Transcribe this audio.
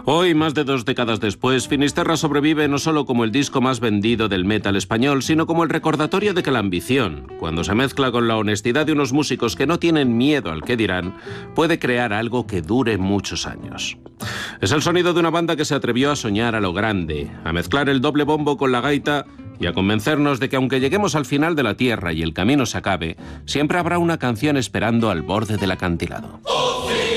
Hoy, más de 2 décadas después, Finisterra sobrevive no solo como el disco más vendido del metal español, sino como el recordatorio de que la ambición, cuando se mezcla con la honestidad de unos músicos que no tienen miedo al que dirán, puede crear algo que dure muchos años. Es el sonido de una banda que se atrevió a soñar a lo grande, a mezclar el doble bombo con la gaita y a convencernos de que aunque lleguemos al final de la tierra y el camino se acabe, siempre habrá una canción esperando al borde del acantilado.